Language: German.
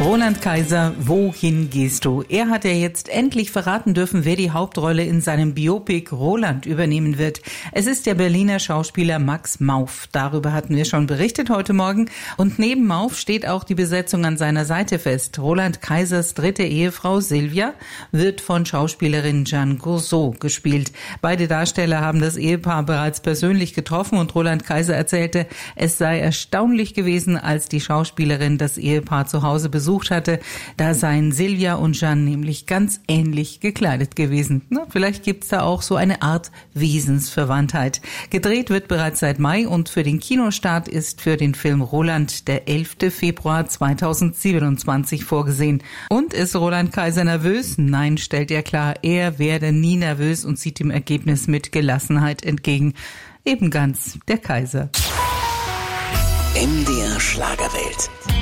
Roland Kaiser, wohin gehst du? Er hat ja jetzt endlich verraten dürfen, wer die Hauptrolle in seinem Biopic Roland übernehmen wird. Es ist der Berliner Schauspieler Max Mauff. Darüber hatten wir schon berichtet heute Morgen. Und neben Mauff steht auch die Besetzung an seiner Seite fest. Roland Kaisers dritte Ehefrau Silvia wird von Schauspielerin Jeanne Gourceau gespielt. Beide Darsteller haben das Ehepaar bereits persönlich getroffen und Roland Kaiser erzählte, es sei erstaunlich gewesen, als die Schauspielerin das Ehepaar zu Hause besucht hatte. Da seien Silvia und Jeanne nämlich ganz ähnlich gekleidet gewesen. Na, vielleicht gibt's da auch so eine Art Wesensverwandtheit. Gedreht wird bereits seit Mai und für den Kinostart ist für den Film Roland der 11. Februar 2027 vorgesehen. Und ist Roland Kaiser nervös? Nein, stellt er klar, er werde nie nervös und sieht dem Ergebnis mit Gelassenheit entgegen. Eben ganz der Kaiser. MDR Schlagerwelt.